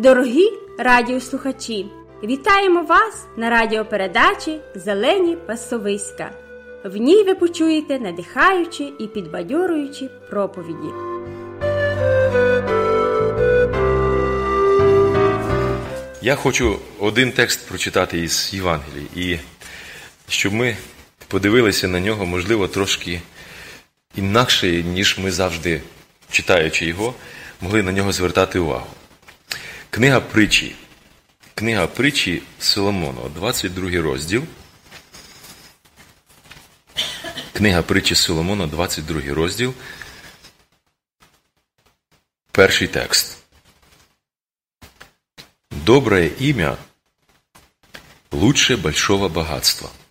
Дорогі радіослухачі, вітаємо вас на радіопередачі «Зелені пасовиська». В ній ви почуєте надихаючі і підбадьорюючі проповіді. Я хочу один текст прочитати із Євангелії, і щоб ми подивилися на нього, можливо, трошки інакше, ніж ми завжди, читаючи його, могли на нього звертати увагу. Книга притчі Соломона, 22 розділ. Книга притчі Соломона, 22 розділ. Перший текст. Доброе имя лучше большого богатства.